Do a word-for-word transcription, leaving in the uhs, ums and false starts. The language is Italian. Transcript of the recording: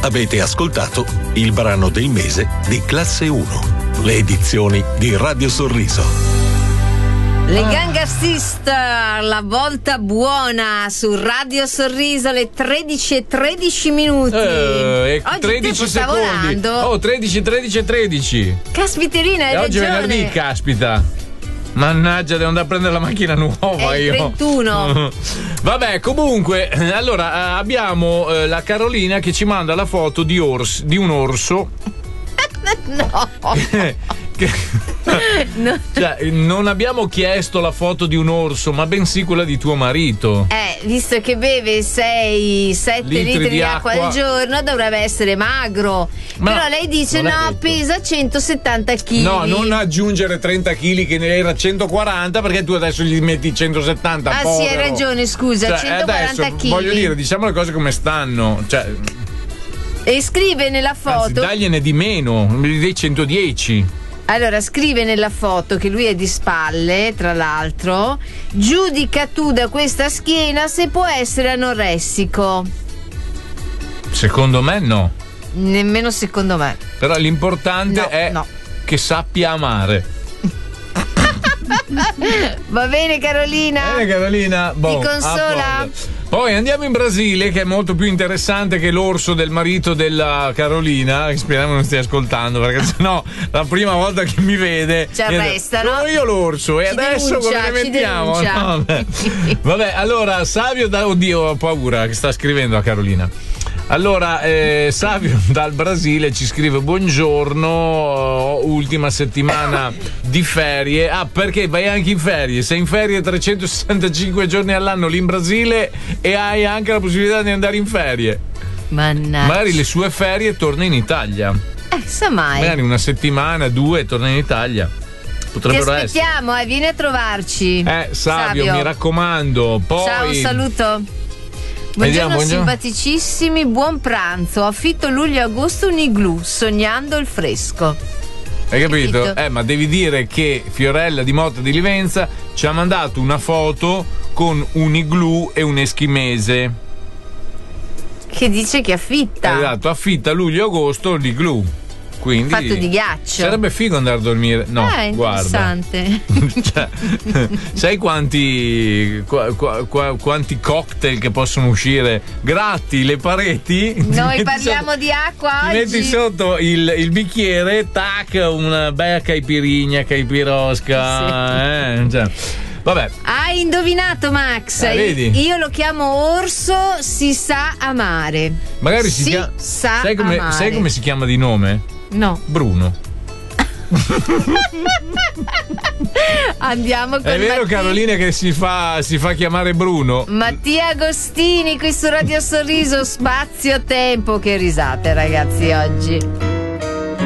Avete ascoltato il brano del mese di Classe uno, le edizioni di Radio Sorriso. Le Gang Sister, la volta buona su Radio Sorriso, le tredici e tredici minuti. Eh, oggi tredici il tempo sta secondi. volando. Oh, tredici, tredici e tredici. Caspiterina, hai E oggi è ragione. venerdì, caspita. Mannaggia, devo andare a prendere la macchina nuova. È il io. trentuno. Vabbè, comunque, allora eh, abbiamo eh, la Carolina che ci manda la foto di, ors, di un orso. No. che, No. cioè, non abbiamo chiesto la foto di un orso, ma bensì quella di tuo marito. Eh, visto che beve sei sette Litri litri, di di acqua, acqua. al giorno, dovrebbe essere magro. Ma Però lei dice non è no, detto. pesa centosettanta chili. No, non aggiungere trenta chili che ne era centoquaranta, perché tu adesso gli metti centosettanta. Ah povero. sì, hai ragione, scusa, Cioè, centoquaranta adesso, chili. voglio dire, diciamo le cose come stanno. Cioè, E scrive nella anzi, foto. dagliene di meno, dei centodieci. Allora, scrive nella foto che lui è di spalle, tra l'altro. Giudica tu da questa schiena se può essere anoressico. Secondo me no. Nemmeno secondo me. Però l'importante No, è no. che sappia amare. Va bene, Carolina? Bene, Carolina. Boh, Ti consola? a posto. Poi andiamo in Brasile, che è molto più interessante che l'orso del marito della Carolina. Speriamo non stia ascoltando, perché sennò la prima volta che mi vede Ci arrestano. sono io l'orso. E Ci adesso denuncia, come ne ci mettiamo? denuncia. No, vabbè. Vabbè, allora Savio da oddio, ho paura che sta scrivendo a Carolina. Allora, eh, Savio dal Brasile ci scrive: buongiorno, ultima settimana di ferie. Ah, perché vai anche in ferie? Sei in ferie trecentosessantacinque giorni all'anno lì in Brasile e hai anche la possibilità di andare in ferie. Mannaggia. Magari le sue ferie torna in Italia. Eh, sa mai. Magari una settimana, due, torna in Italia. Ti Potrebbero essere. aspettiamo, eh, vieni a trovarci. Eh, Savio, mi raccomando. Poi... Ciao, un saluto. Vediamo, Buongiorno, buongiorno. simpaticissimi, buon pranzo. Affitto luglio e agosto un igloo, sognando il fresco. Hai capito? Capito. Eh, ma devi dire che Fiorella di Motta di Livenza ci ha mandato una foto con un igloo e un eschimese. Che dice che affitta. Esatto, affitta luglio-agosto l'igloo. Quindi Fatto di ghiaccio. sarebbe figo andare a dormire. No, Eh, guarda. interessante. Cioè, sai quanti, qua- qua- qua- quanti cocktail che possono uscire? Gratti le pareti. ti Noi metti parliamo sotto- di acqua Ti oggi. metti sotto il, il bicchiere, tac, una bella caipirigna, caipirosca. Eh, cioè, vabbè. Hai indovinato, Max. Ah, vedi? Io lo chiamo orso, si sa amare. Magari si, si chiama. sa Sai come, amare. sai come si chiama di nome? No. Bruno. Andiamo con È vero, Mattia. Carolina, che si fa, si fa chiamare Bruno? Mattia Agostini qui su Radio Sorriso, spazio tempo. Che risate, ragazzi, oggi.